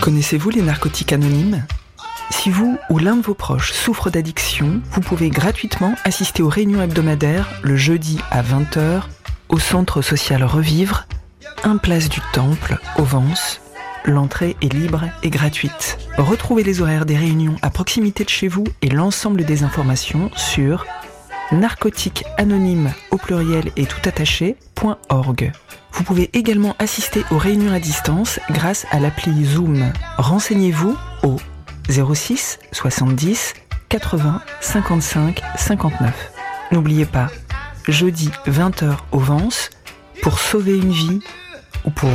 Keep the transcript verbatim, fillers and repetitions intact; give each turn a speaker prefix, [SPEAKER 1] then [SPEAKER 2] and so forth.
[SPEAKER 1] Connaissez-vous les narcotiques anonymes ? Si vous ou l'un de vos proches souffre d'addiction, vous pouvez gratuitement assister aux réunions hebdomadaires le jeudi à vingt heures au centre social Revivre, un place du Temple, au Vence. L'entrée est libre et gratuite. Retrouvez les horaires des réunions à proximité de chez vous et l'ensemble des informations sur narcotiques anonymes au pluriel et tout attaché point org. Vous pouvez également assister aux réunions à distance grâce à l'appli Zoom. Renseignez-vous au zéro six soixante-dix quatre-vingts cinquante-cinq cinquante-neuf. N'oubliez pas, jeudi vingt heures au Vence, pour sauver une vie ou pour